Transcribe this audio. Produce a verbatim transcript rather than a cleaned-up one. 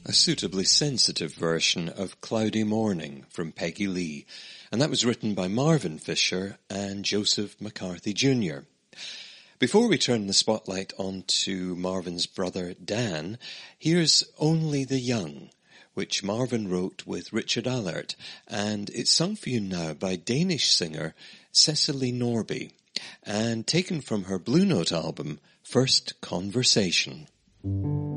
a suitably sensitive version of Cloudy Morning from Peggy Lee, and that was written by Marvin Fisher and Joseph McCarthy Junior Before we turn the spotlight on to Marvin's brother Dan, here's Only the Young, which Marvin wrote with Richard Allert, and it's sung for you now by Danish singer Cecily Norby, and taken from her Blue Note album, First Conversation.